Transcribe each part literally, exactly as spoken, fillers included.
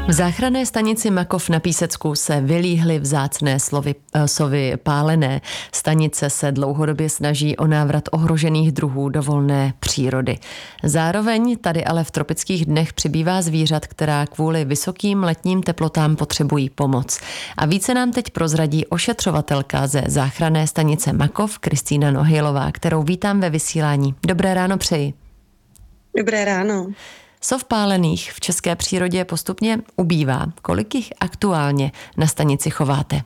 V záchranné stanici Makov na Písecku se vylíhly vzácné slovy, sovy pálené. Stanice se dlouhodobě snaží o návrat ohrožených druhů do volné přírody. Zároveň tady ale v tropických dnech přibývá zvířat, která kvůli vysokým letním teplotám potřebují pomoc. A více nám teď prozradí ošetřovatelka ze záchranné stanice Makov, Kristýna Nohejlová, kterou vítám ve vysílání. Dobré ráno přeji. Dobré ráno. Sov pálených v české přírodě postupně ubývá. Kolik jich aktuálně na stanici chováte?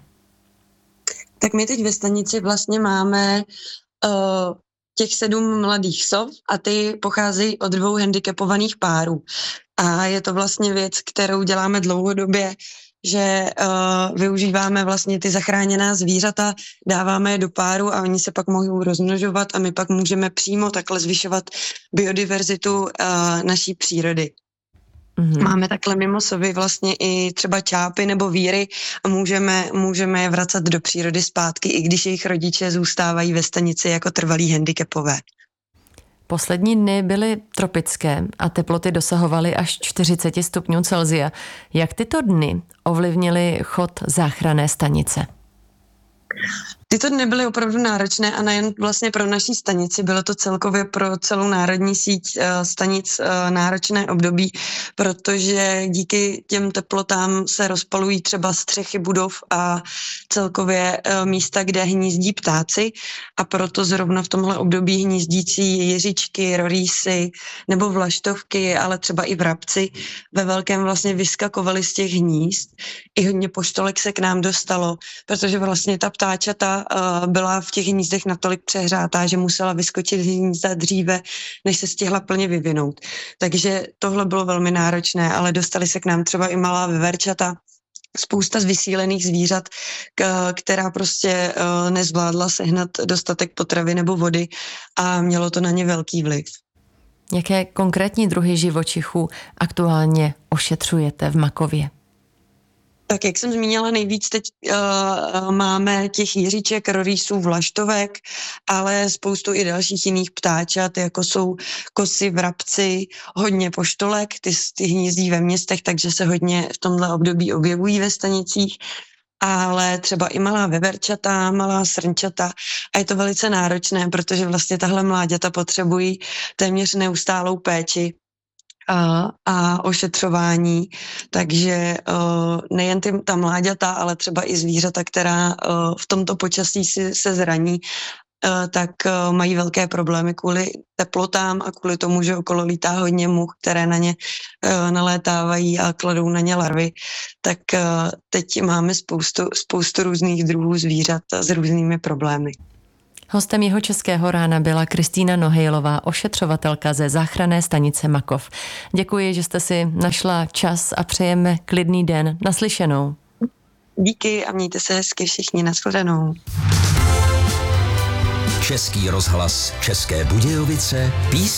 Tak my teď ve stanici vlastně máme uh, těch sedm mladých sov a ty pocházejí od dvou handicapovaných párů. A je to vlastně věc, kterou děláme dlouhodobě, že uh, využíváme vlastně ty zachráněná zvířata, dáváme je do páru a oni se pak mohou rozmnožovat a my pak můžeme přímo takhle zvyšovat biodiverzitu uh, naší přírody. Mm-hmm. Máme takhle mimo sovy vlastně i třeba čápy nebo víry a můžeme, můžeme je vracet do přírody zpátky, i když jejich rodiče zůstávají ve stanici jako trvalí handicapové. Poslední dny byly tropické a teploty dosahovaly až čtyřicet stupňů Celsia. Jak tyto dny ovlivnily chod záchranné stanice? Tyto dny byly opravdu náročné a nejen vlastně pro naší stanici, bylo to celkově pro celou národní síť uh, stanic uh, náročné období, protože díky těm teplotám se rozpalují třeba střechy budov a celkově uh, místa, kde hnízdí ptáci a proto zrovna v tomhle období hnízdící jiřičky, rorýsy nebo vlaštovky, ale třeba i vrabci ve velkém vlastně vyskakovaly z těch hnízd. I hodně poštolek se k nám dostalo, protože vlastně ta ptáčata byla v těch hnízdech natolik přehřátá, že musela vyskočit z hnízda dříve, než se stihla plně vyvinout. Takže tohle bylo velmi náročné, ale dostali se k nám třeba i malá veverčata, spousta z vysílených zvířat, která prostě nezvládla sehnat dostatek potravy nebo vody a mělo to na ně velký vliv. Jaké konkrétní druhy živočichů aktuálně ošetřujete v Makově? Tak jak jsem zmínila, nejvíc teď uh, máme těch jiříček, rorýsů, vlaštovek, ale spoustu i dalších jiných ptáčat, jako jsou kosy, vrabci, hodně poštolek, ty, ty hnízdí ve městech, takže se hodně v tomhle období objevují ve stanicích, ale třeba i malá veverčata, malá srnčata a je to velice náročné, protože vlastně tahle mláďata potřebují téměř neustálou péči A, a ošetřování, takže uh, nejen ty, ta mláďata, ale třeba i zvířata, která uh, v tomto počasí si, se zraní, uh, tak uh, mají velké problémy kvůli teplotám a kvůli tomu, že okolo lítá hodně much, které na ně uh, nalétávají a kladou na ně larvy, tak uh, teď máme spoustu, spoustu různých druhů zvířat s různými problémy. Hostem jeho českého rána byla Kristýna Nohejlová, ošetřovatelka ze záchranné stanice Makov. Děkuji, že jste si našla čas a přejeme klidný den. Naslyšenou. Díky a mějte se hezky všichni. Nashledanou. Český rozhlas České Budějovice, písně